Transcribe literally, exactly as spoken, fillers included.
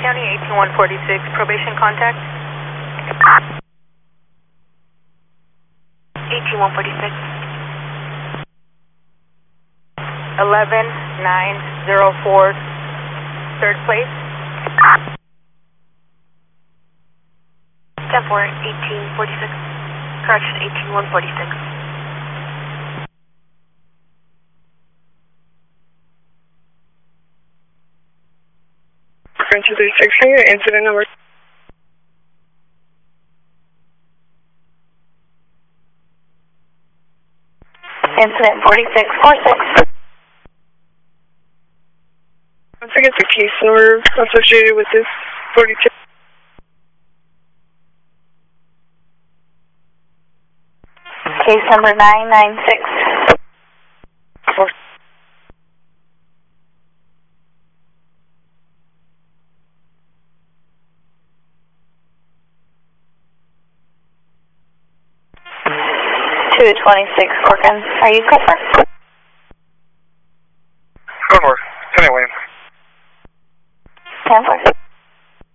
County, eighteen one forty-six, probation contact. eighteen one forty-six. eleven nine zero four, third place. ten four, eighteen forty-six. Correction, eighteen one forty-six. French three six here, incident number. Incident forty-six forty-six. Once I get the case number associated with this forty-two. Case number nine nine six. Four. two twenty-six, Corcoran. Are you Clifford? Go north. ten William. ten four.